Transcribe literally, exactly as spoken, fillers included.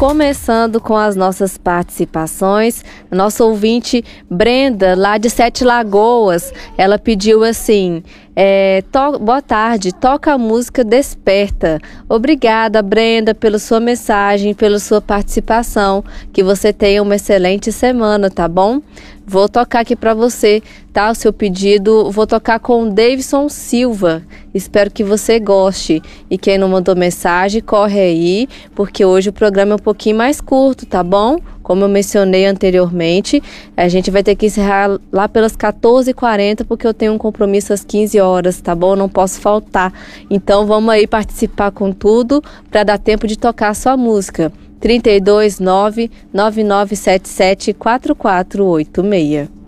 começando com as nossas participações. Nossa ouvinte Brenda, lá de Sete Lagoas, ela pediu assim: é, to- boa tarde, toca a música Desperta. Obrigada, Brenda, pela sua mensagem, pela sua participação. Que você tenha uma excelente semana, tá bom? Vou tocar aqui para você, tá? O seu pedido, vou tocar com o Davidson Silva. Espero que você goste. E quem não mandou mensagem, corre aí, porque hoje o programa é um pouquinho mais curto, tá bom? Como eu mencionei anteriormente, a gente vai ter que encerrar lá pelas quatorze e quarenta, porque eu tenho um compromisso às quinze horas, tá bom? Não posso faltar. Então vamos aí participar com tudo para dar tempo de tocar a sua música. trinta e dois, nove nove nove sete sete, quatro quatro oito seis.